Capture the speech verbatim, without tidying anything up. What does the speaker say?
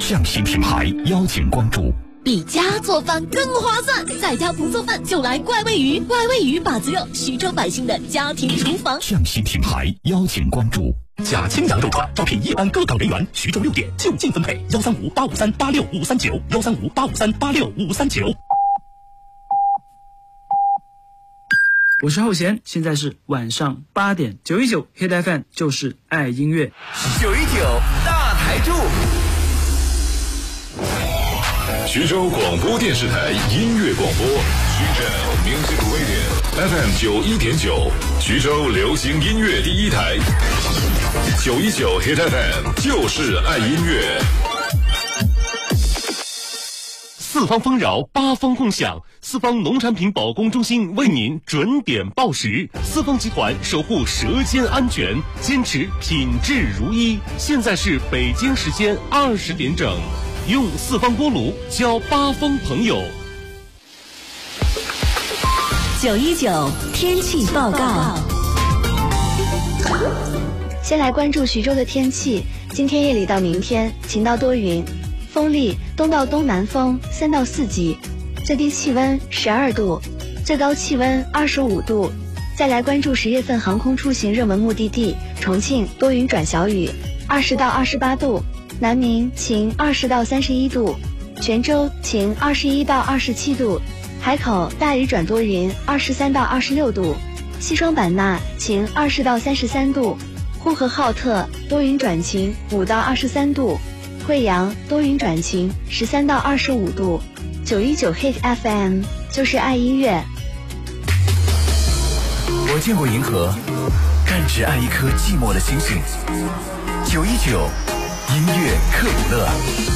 匠心品牌邀请关注。 比家做饭更划算，在家不做饭就来怪味鱼，怪味鱼把子肉，徐州百姓的家庭厨房。 匠心品牌邀请关注。 假青阳肉串招聘一安各岗人员，徐州六点就近分配，幺三五八五三八六五三九，幺三五八五三八六五三九。 我是浩贤，现在是晚上八点，九一九 Hit F M 就是爱音乐， 九一九大台柱。 徐州广播电视台音乐广播，徐州 Music Radio F M 九一点九，徐州流行音乐第一台，九一九 Hit F M 就是爱音乐。 四方丰饶，八方共享。四方农产品保供中心为您准点报时。四方集团守护舌尖安全，坚持品质如一。现在是北京时间二十点整，用四方锅炉交八方朋友。 九一九天气报告。 先来关注徐州的天气，今天夜里到明天晴到多云。风力东到东南风三到四级，最低气温十二度，最高气温二十五度。再来关注十月份航空出行热门目的地，重庆多云转小雨，二十到二十八度；南明晴，二十到三十一度；泉州晴，二十一到二十七度；海口大雨转多云，二十三到二十六度；西双版纳晴，二十到三十三度；呼和浩特多云转晴，五到二十三度。贵阳多云转晴，十三到二十五度。九一九 Hit F M 就是爱音乐。 我见过银河，但只爱一颗寂寞的星星。九一九音乐克卜勒。